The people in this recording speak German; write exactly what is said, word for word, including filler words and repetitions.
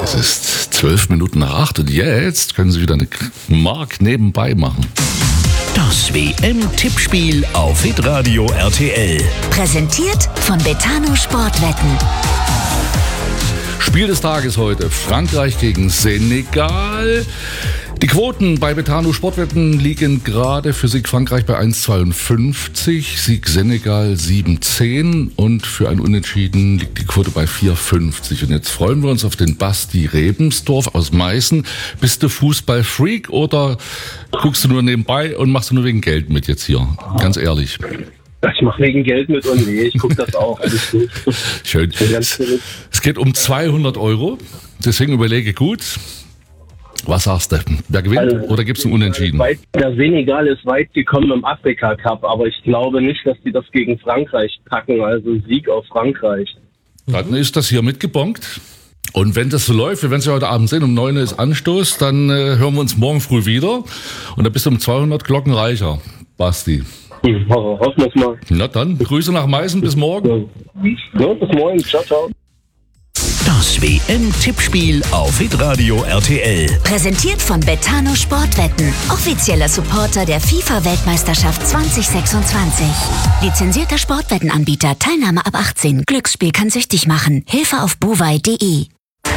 Es ist zwölf Minuten nach acht und jetzt können Sie wieder eine Mark nebenbei machen. Das W M-Tippspiel auf Hitradio R T L. Präsentiert von Betano Sportwetten. Spiel des Tages heute: Frankreich gegen Senegal. Die Quoten bei Betano Sportwetten liegen gerade für Sieg Frankreich bei eins Komma zweiundfünfzig, Sieg Senegal sieben Komma zehn und für ein Unentschieden liegt die Quote bei vier Komma fünfzig. Und jetzt freuen wir uns auf den Basti Rebensdorf aus Meißen. Bist du Fußballfreak oder guckst du nur nebenbei und machst du nur wegen Geld mit jetzt hier? Ganz ehrlich. Ich mache wegen Geld mit und nee, ich gucke das auch. Alles gut. Schön. Es, es geht um zweihundert Euro, deswegen überlege gut. Was sagst du? Wer gewinnt also, oder gibt es einen Unentschieden? Weit, der Senegal ist weit gekommen im Afrika-Cup, aber ich glaube nicht, dass die das gegen Frankreich packen, also Sieg auf Frankreich. Dann ist das hier mitgebongt. Und wenn das so läuft, wir werden es ja heute Abend sehen, um neun Uhr ist Anstoß, dann äh, hören wir uns morgen früh wieder. Und dann bist du um zweihundert Glocken reicher, Basti. Hm, hoffen wir es mal. Na dann, Grüße nach Meißen, bis morgen. Ja, bis morgen, ciao, ciao. Das W M-Tippspiel auf Hitradio R T L. Präsentiert von Betano Sportwetten. Offizieller Supporter der FIFA-Weltmeisterschaft zwanzig sechsundzwanzig. Lizenzierter Sportwettenanbieter. Teilnahme ab achtzehn. Glücksspiel kann süchtig machen. Hilfe auf bovai punkt de.